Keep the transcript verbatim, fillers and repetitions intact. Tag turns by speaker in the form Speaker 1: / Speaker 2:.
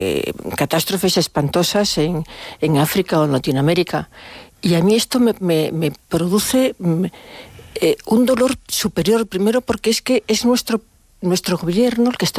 Speaker 1: eh, catástrofes espantosas en, en África o en Latinoamérica. Y a mí esto me, me, me produce eh, un dolor superior, primero porque es que es nuestro, nuestro gobierno el que está